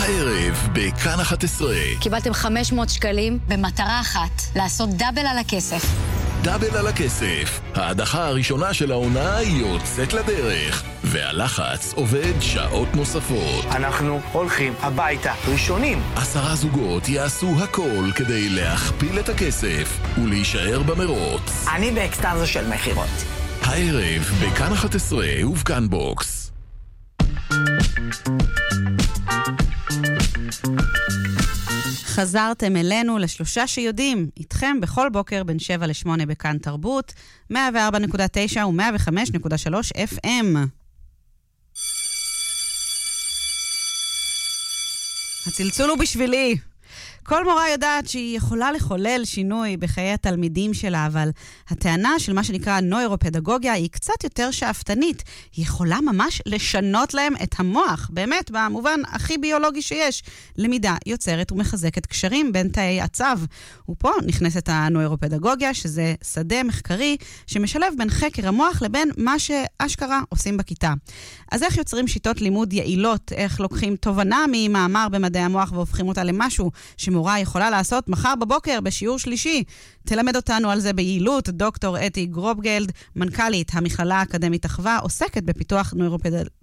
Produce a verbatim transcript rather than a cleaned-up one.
הערב בכאן אחת עשרה. קיבלתם חמש מאות שקלים במטרה אחת, לעשות דאבל על הכסף. דאבל על הכסף. ההדחה הראשונה של העונה יוצאת לדרך, והלחץ עובד שעות נוספות. אנחנו הולכים הביתה ראשונים. עשרה זוגות יעשו הכל כדי להכפיל את הכסף ולהישאר במרוץ. אני באקסטאזה של מחירות. הערב בכאן אחת עשרה ובכאן בוקס. חזרתם אלינו לשלושה שיודעים, איתכם בכל בוקר בין שבע לשמונה בכאן תרבות, מאה וארבע נקודה תשע ו-מאה וחמש נקודה שלוש אף אם. הצלצול הוא בשבילי. כל מורה יודעת שהיא יכולה לחולל שינוי בחיי התלמידים שלה, אבל הטענה של מה שנקרא נוירופדגוגיה היא קצת יותר שאפתנית. היא יכולה ממש לשנות להם את המוח, באמת, במובן הכי ביולוגי שיש. למידה יוצרת ומחזקת קשרים בין תאי עצב. ופה נכנסת הנוירופדגוגיה, שזה שדה מחקרי שמשלב בין חקר המוח לבין מה שאשכרה עושים בכיתה. אז איך יוצרים שיטות לימוד יעילות? איך לוקחים תובנה ממאמר במדעי המוח והופכים אותה למשהו שמורה יכולה לעשות מחר בבוקר בשיעור שלישי? תלמד אותנו על זה ביעילות דוקטור אתי גרובגלד, מנכ"לית המכללה האקדמית אחווה, עוסקת בפיתוח